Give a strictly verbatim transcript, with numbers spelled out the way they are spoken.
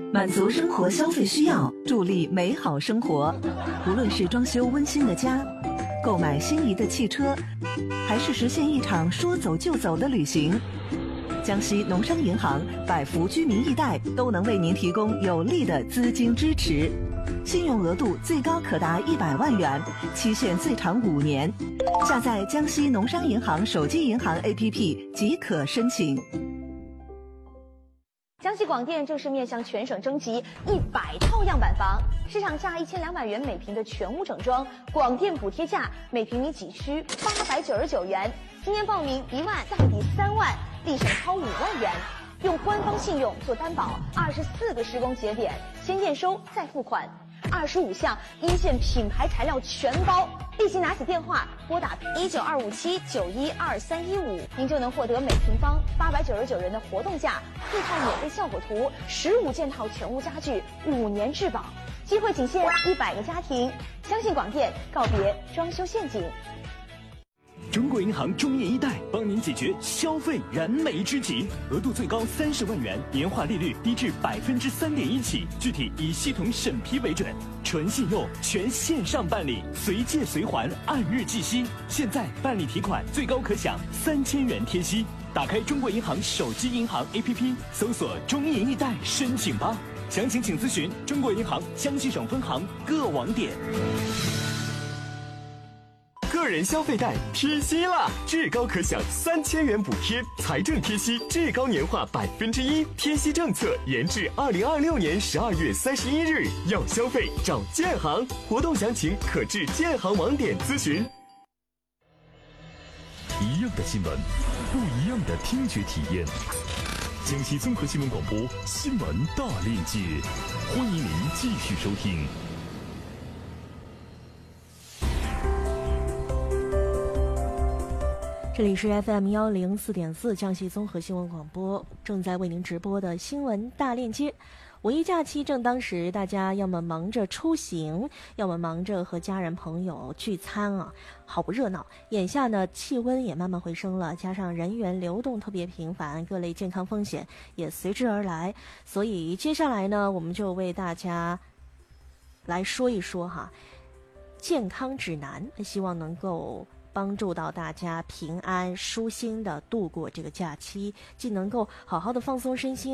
满足生活消费需要，助力美好生活。无论是装修温馨的家，购买心仪的汽车，还是实现一场说走就走的旅行，江西农商银行百福居民易贷都能为您提供有力的资金支持，信用额度最高可达一百万元，期限最长五年。下载江西农商银行手机银行 A P P 即可申请。 江西广电正式面向全省征集一百套样板房，市场价一千两百元每平的全屋整装，广电补贴价每平米几需八百九十九元。今年报名一万再抵三万，立省超五万元。用官方信用做担保，二十四个施工节点，先验收再付款，二十五项一线品牌材料全包。立即拿起电话拨打一九二五七九一二三一五，您就能获得每平方八百九十九元的活动价，四套免费效果图，十五件套全屋家具，五年质保。机会仅限一百个家庭，相信广电，告别装修陷阱。 中国银行中银一贷帮您解决消费燃眉之急，额度最高三十万元，年化利率低至百分之三点一起，具体以系统审批为准，纯信用，全线上办理，随借随还，按日计息。现在办理提款最高可享三千元贴息。打开中国银行手机银行 A P P， 搜索中银一贷申请吧。详情请咨询中国银行江西省分行各网点。 个人消费贷贴息啦，至高可享三千元补贴，财政贴息至高年化百分之一，贴息政策延至二零二六年十二月三十一日。要消费找建行，活动详情可至建行网点咨询。 一样的新闻，不一样的听觉体验。江西综合新闻广播新闻大链接，欢迎您继续收听。 这里是 F M 幺零四点四江西综合新闻广播，正在为您直播的新闻大链接。五一假期正当时，大家要么忙着出行，要么忙着和家人朋友聚餐啊，好不热闹。眼下呢，气温也慢慢回升了，加上人员流动特别频繁，各类健康风险也随之而来。所以接下来呢，我们就为大家来说一说哈，健康指南，希望能够帮助到大家平安舒心的度过这个假期，既能够好好的放松身心，